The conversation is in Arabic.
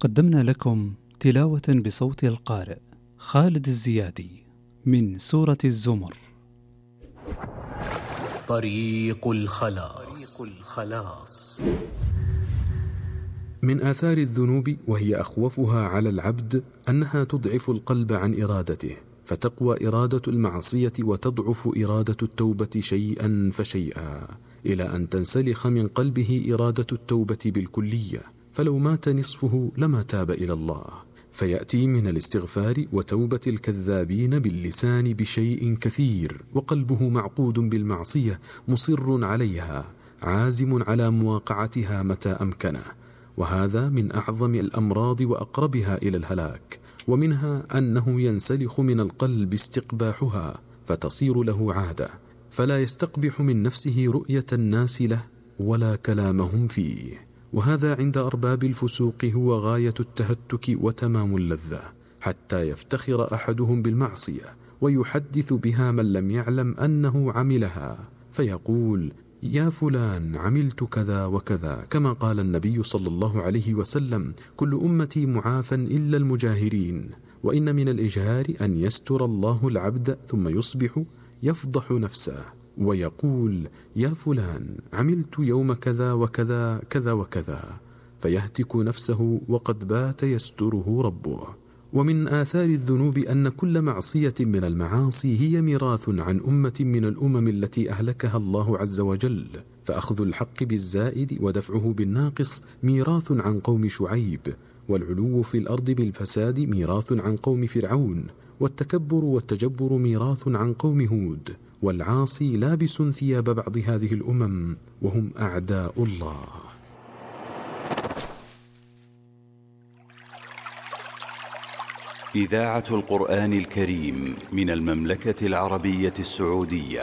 قدمنا لكم تلاوة بصوت القارئ خالد الزيادي من سورة الزمر. طريق الخلاص. من آثار الذنوب وهي أخوفها على العبد أنها تضعف القلب عن إرادته، فتقوى إرادة المعصية وتضعف إرادة التوبة شيئا فشيئا، إلى أن تنسلخ من قلبه إرادة التوبة بالكلية، فلو مات نصفه لما تاب إلى الله. فيأتي من الاستغفار وتوبة الكذابين باللسان بشيء كثير، وقلبه معقود بالمعصية مصر عليها عازم على مواقعتها متى أمكنه، وهذا من أعظم الأمراض وأقربها إلى الهلاك. ومنها أنه ينسلخ من القلب استقباحها فتصير له عادة، فلا يستقبح من نفسه رؤية الناس له ولا كلامهم فيه، وهذا عند أرباب الفسوق هو غاية التهتك وتمام اللذة، حتى يفتخر أحدهم بالمعصية ويحدث بها من لم يعلم أنه عملها، فيقول: يا فلان عملت كذا وكذا، كما قال النبي صلى الله عليه وسلم: كل أمتي معافى إلا المجاهرين. وإن من الإجهار أن يستر الله العبد ثم يصبح يفضح نفسه ويقول: يا فلان عملت يوم كذا وكذا كذا وكذا، فيهتك نفسه وقد بات يستره ربه. ومن آثار الذنوب أن كل معصية من المعاصي هي ميراث عن أمة من الأمم التي أهلكها الله عز وجل، فأخذ الحق بالزائد ودفعه بالناقص ميراث عن قوم شعيب، والعلو في الأرض بالفساد ميراث عن قوم فرعون، والتكبر والتجبر ميراث عن قوم هود، والعاصي لابس ثياب بعض هذه الأمم وهم أعداء الله. إذاعة القرآن الكريم من المملكة العربية السعودية.